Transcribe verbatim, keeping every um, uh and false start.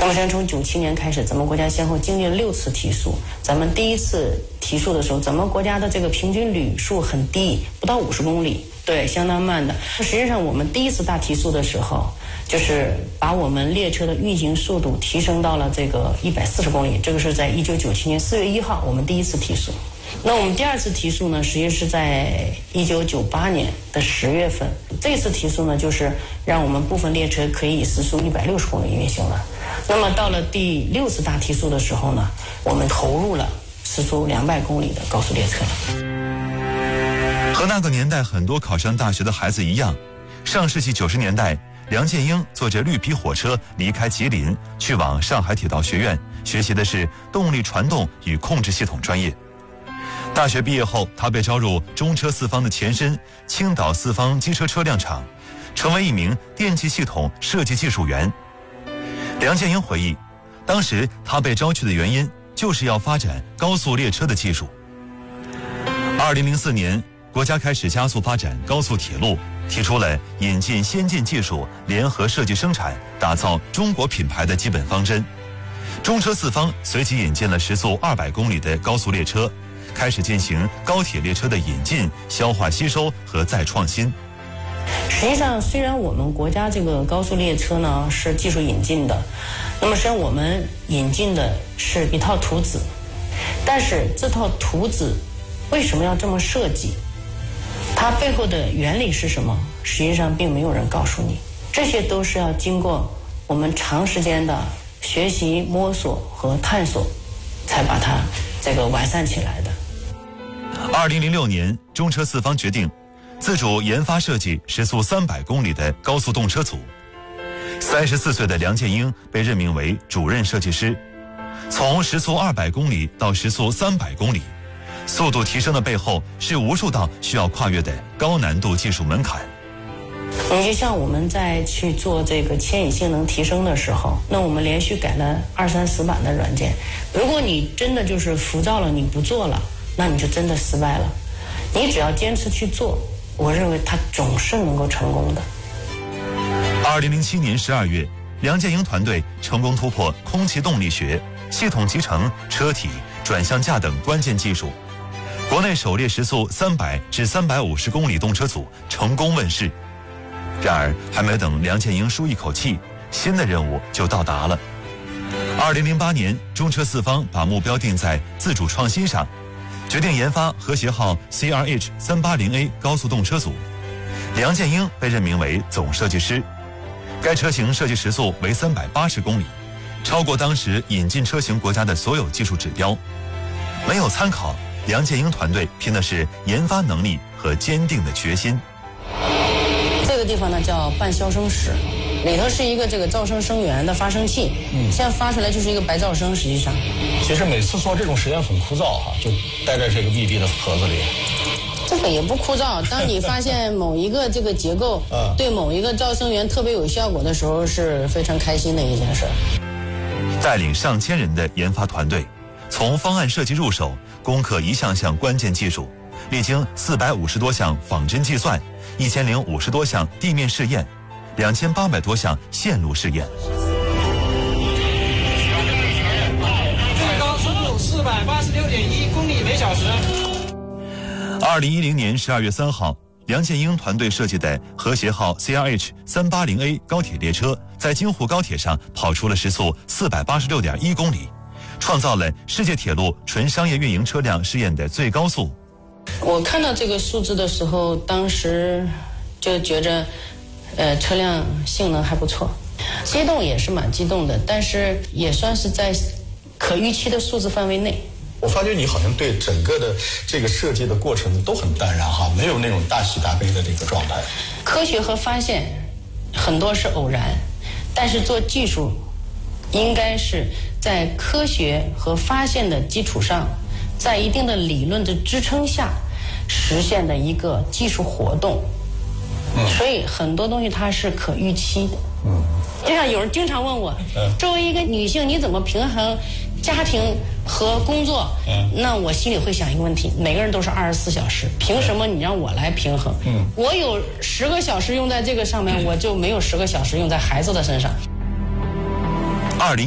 么，实际上从九七年开始，咱们国家先后经历了六次提速。咱们第一次提速的时候，咱们国家的这个平均旅数很低，不到五十公里，对，相当慢的。实际上，我们第一次大提速的时候，就是把我们列车的运行速度提升到了这个一百四十公里，这个是在一九九七年四月一号，我们第一次提速。那我们第二次提速呢，实际是在一九九八年的十月份。这次提速呢，就是让我们部分列车可以以时速一百六十公里运行了。那么到了第六次大提速的时候呢，我们投入了时速两百公里的高速列车了。 和那个年代很多考上大学的孩子一样，上世纪九十年代，梁建英坐着绿皮火车离开吉林，去往上海铁道学院，学习的是动力传动与控制系统专业。大学毕业后，他被招入中车四方的前身青岛四方机车车辆厂，成为一名电气系统设计技术员。梁建英回忆，当时他被招去的原因就是要发展高速列车的技术。二零零四年，国家开始加速发展高速铁路，提出了引进先进技术、联合设计生产、打造中国品牌的基本方针。中车四方随即引进了时速二百公里的高速列车，开始进行高铁列车的引进、消化吸收和再创新。 实际上，虽然我们国家这个高速列车呢是技术引进的，那么实际上我们引进的是一套图纸，但是这套图纸为什么要这么设计？它背后的原理是什么？实际上并没有人告诉你，这些都是要经过我们长时间的学习、摸索和探索，才把它这个完善起来的。 二零零六年，中车四方决定自主研发设计时速三百公里的高速动车组。三十四岁的梁建英被任命为主任设计师。从时速二百公里到时速三百公里，速度提升的背后是无数道需要跨越的高难度技术门槛。 你就像我们在去做这个牵引性能提升的时候，那我们连续改了二三十版的软件。如果你真的就是浮躁了，你不做了，那你就真的失败了。你只要坚持去做，我认为它总是能够成功的。 二零零七年十二月，梁建英团队成功突破空气动力学、系统集成、车体、转向架等关键技术，国内首列时速三百至三百五十公里动车组成功问世。然而，还没等梁建英舒一口气，新的任务就到达了。二零零八年，中车四方把目标定在自主创新上，决定研发和谐号 C R H 三八零 A 高速动车组。梁建英被任命为总设计师。该车型设计时速为三百八十公里，超过当时引进车型国家的所有技术指标。没有参考，梁建英团队拼的是研发能力和坚定的决心。 这个地方呢叫半消声室，里头是一个这个噪声声源的发生器，嗯，现在发出来就是一个白噪声。实际上， 其实每次做这种实验很枯燥哈，就待在这个密闭的盒子里。 这个也不枯燥。当你发现某一个这个结构对某一个噪声源特别有效果的时候，是非常开心的一件事。 带领上千人的研发团队，从方案设计入手，攻克一项项关键技术，历经四百五十多项仿真计算，一千零五十多项地面试验，两千八百多项线路试验。 最高速度四百八十六点一公里每小时。 二零一零年十二月三号，梁建英团队设计的和谐号 C R H 三八零 A 高铁列车在京沪高铁上跑出了时速四百八十六点一公里，创造了世界铁路纯商业运营车辆试验的最高速。 我看到这个数字的时候，当时就觉着，呃，车辆性能还不错，激动也是蛮激动的，但是也算是在可预期的数字范围内。 我发觉你好像对整个的这个设计的过程都很淡然哈，没有那种大喜大悲的这个状态。 科学和发现很多是偶然，但是做技术应该是在科学和发现的基础上，在一定的理论的支撑下实现的一个技术活动。嗯，所以很多东西它是可预期的。嗯，就像有人经常问我，嗯，作为一个女性，你怎么平衡家庭和工作？嗯，那我心里会想一个问题：每个人都是二十四小时，凭什么你让我来平衡？嗯，我有十个小时用在这个上面，我就没有十个小时用在孩子的身上。 二零。